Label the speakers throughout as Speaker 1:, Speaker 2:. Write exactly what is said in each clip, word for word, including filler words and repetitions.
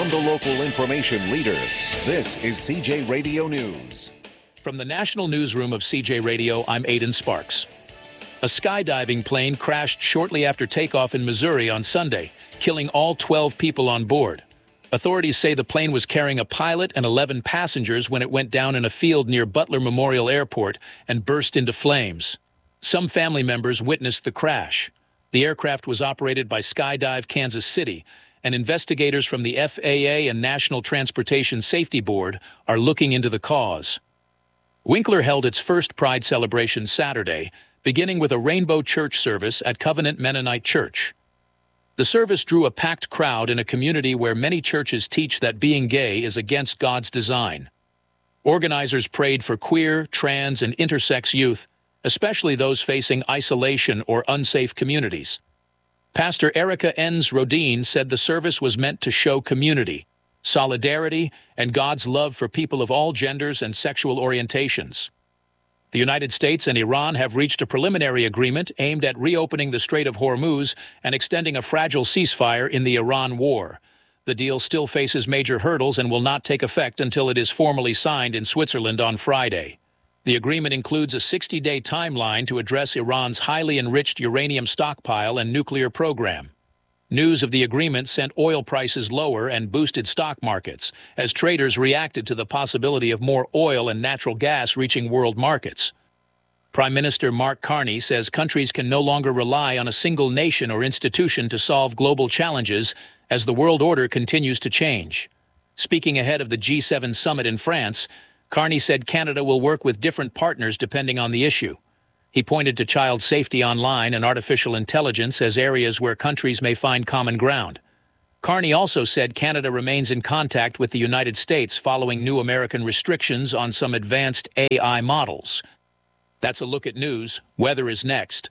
Speaker 1: From the local information leader, this is C J Radio News.
Speaker 2: From the National Newsroom of C J Radio, I'm Aidan Sparks. A skydiving plane crashed shortly after takeoff in Missouri on Sunday, killing all twelve people on board. Authorities say the plane was carrying a pilot and eleven passengers when it went down in a field near Butler Memorial Airport and burst into flames. Some family members witnessed the crash. The aircraft was operated by Skydive Kansas City, and investigators from the F A A and National Transportation Safety Board are looking into the cause. Winkler held its first Pride celebration Saturday, beginning with a rainbow church service at Covenant Mennonite Church. The service drew a packed crowd in a community where many churches teach that being gay is against God's design. Organizers prayed for queer, trans, and intersex youth, especially those facing isolation or unsafe communities. Pastor Erica Enns Rodin said the service was meant to show community, solidarity, and God's love for people of all genders and sexual orientations. The United States and Iran have reached a preliminary agreement aimed at reopening the Strait of Hormuz and extending a fragile ceasefire in the Iran war. The deal still faces major hurdles and will not take effect until it is formally signed in Switzerland on Friday. The agreement includes a sixty-day timeline to address Iran's highly enriched uranium stockpile and nuclear program. News of the agreement sent oil prices lower and boosted stock markets as traders reacted to the possibility of more oil and natural gas reaching world markets. Prime Minister Mark Carney says countries can no longer rely on a single nation or institution to solve global challenges as the world order continues to change. Speaking ahead of the G seven summit in France, Carney said Canada will work with different partners depending on the issue. He pointed to child safety online and artificial intelligence as areas where countries may find common ground. Carney also said Canada remains in contact with the United States following new American restrictions on some advanced A I models. That's a look at news. Weather is next.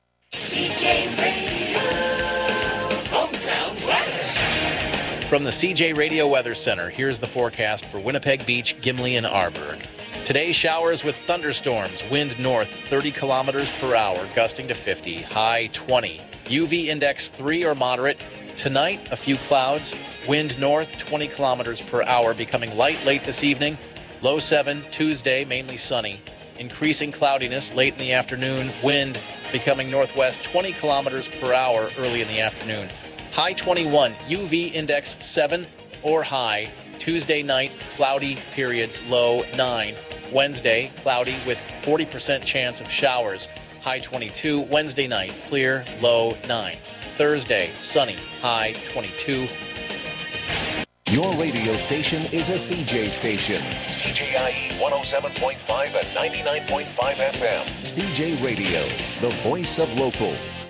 Speaker 3: C J Radio, hometown weather.
Speaker 4: From the C J Radio Weather Center, here's the forecast for Winnipeg Beach, Gimli, and Arborg. Today, showers with thunderstorms, wind north thirty kilometers per hour, gusting to fifty, high twenty. U V index three or moderate. Tonight, a few clouds, wind north twenty kilometers per hour, becoming light late this evening, low seven. Tuesday, mainly sunny. Increasing cloudiness late in the afternoon, wind becoming northwest twenty kilometers per hour early in the afternoon. High twenty-one, U V index seven or high. Tuesday night, cloudy periods, low nine. Wednesday, cloudy with forty percent chance of showers, high twenty-two. Wednesday night, clear, low nine. Thursday, sunny, high twenty-two.
Speaker 1: Your radio station is a C J station.
Speaker 3: C J I E one oh seven point five and ninety-nine point five F M.
Speaker 1: C J Radio, the voice of local.